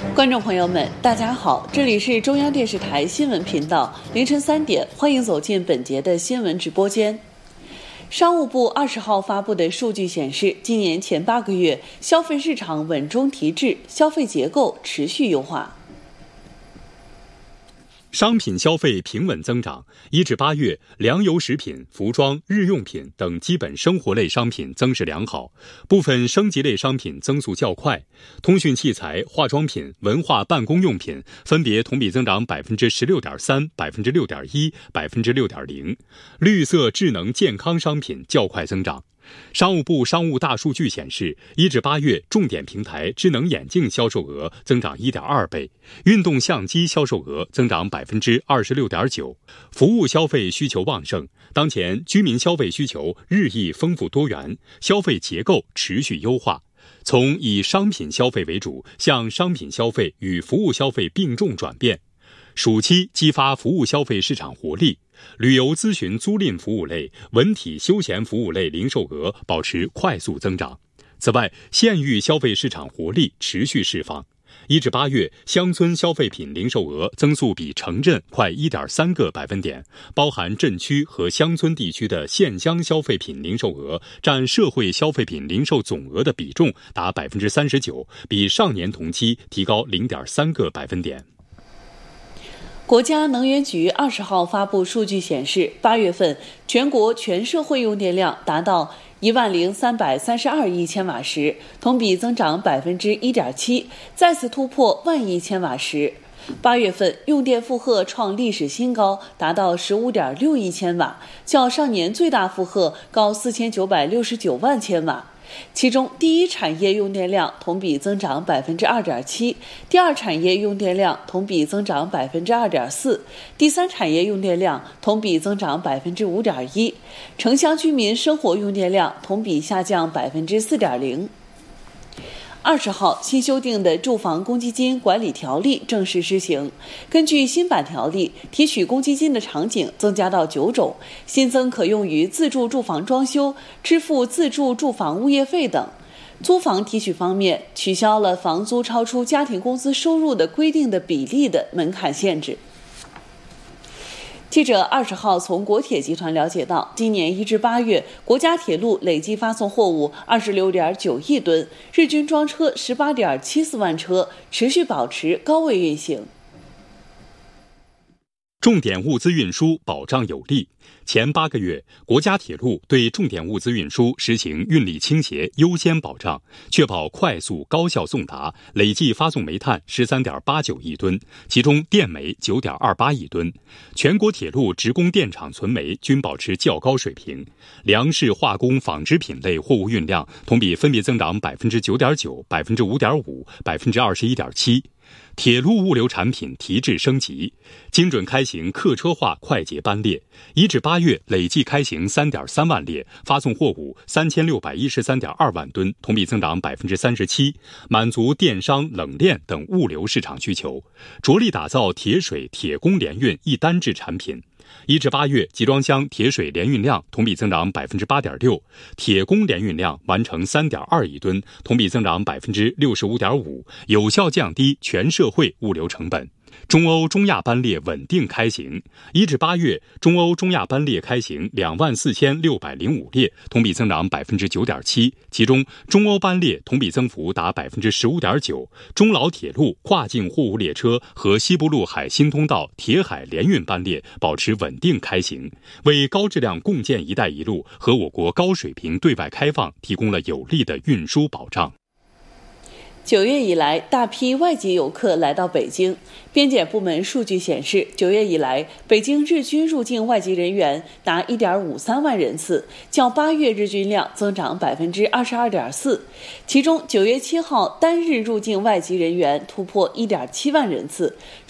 观众朋友们，大家好，这里是中央电视台新闻频道，凌晨3点，欢迎走进本节的新闻直播间。商务部20号发布的数据显示，今年前8个月，消费市场稳中提质，消费结构持续优化。 商品消费平稳增长，1至8月，粮油食品、服装、日用品等基本生活类商品增势良好，部分升级类商品增速较快。通讯器材、化妆品、文化办公用品分别同比增长16.3%、6.1%、6.0%。绿色智能健康商品较快增长。商务部商务大数据显示，1至8月重点平台智能眼镜销售额增长1.2倍，运动相机销售额增长26.9%。服务消费需求旺盛，当前居民消费需求日益丰富多元，消费结构持续优化，从以商品消费为主向商品消费与服务消费并重转变。暑期激发服务消费市场活力，旅游咨询租赁服务类、文体休闲服务类零售额保持快速增长。此外，县域消费市场活力持续释放。1至8月，乡村消费品零售额增速比城镇快1.3个百分点，包含镇区和乡村地区的县乡消费品零售额占社会消费品零售总额的比重达39%，比上年同期提高0.3个百分点。 国家能源局20号发布数据显示，8月份全国全社会用电量达到10332亿千瓦时，同比增长1.7%，再次突破10000亿千瓦时。8月份用电负荷创历史新高，达到15.6亿千瓦，较上年最大负荷高4969万千瓦。其中，第一产业用电量同比增长2.7%，第二产业用电量同比增长2.4%，第三产业用电量同比增长5.1%，城乡居民生活用电量同比下降4.0%。20号，新修订的住房公积金管理条例正式施行。根据新版条例，提取公积金的场景增加到9种，新增可用于自住住房装修、支付自住住房物业费等。租房提取方面，取消了房租超出家庭工资收入的规定的比例的门槛限制。记者20号从国铁集团了解到，今年1至8月，国家铁路累计发送货物26.9亿吨，日均装车18.74万车，持续保持高位运行。 重点物资运输保障有力。前8个月，国家铁路对重点物资运输实行运力倾斜优先保障，确保快速高效送达，累计发送煤炭13.89亿吨，其中电煤9.28亿吨。全国铁路职工电厂存煤均保持较高水平。粮食、化工、纺织品类货物运量同比分别增长9.9%、5.5%、21.7%。铁路物流产品提质升级，精准开行客车化快捷班列。1至8月累计开行3.3万列，发送货物3613.2万吨，同比增长37%，满足电商、冷链等物流市场需求，着力打造铁水、铁工联运一单制产品。1至8月，集装箱铁水联运量同比增长8.6%，铁工联运量完成3.2亿吨，同比增长65.5%，有效降低全社会物流成本。中欧中亚班列稳定开行，1至8月，中欧中亚班列开行24605列，同比增长9.7%，其中中欧班列同比增幅达15.9%。中老铁路跨境货物列车和西部陆海新通道铁海联运班列保持稳定开行，为高质量共建“一带一路”和我国高水平对外开放提供了有力的运输保障。 9月以来，大批外籍游客来到北京。边检部门数据显示，9月以来，北京日均入境外籍人员达1.53万人次，较8月日均量增长22.4%。其中，9月7号单日入境外籍人员突破1.7万人次，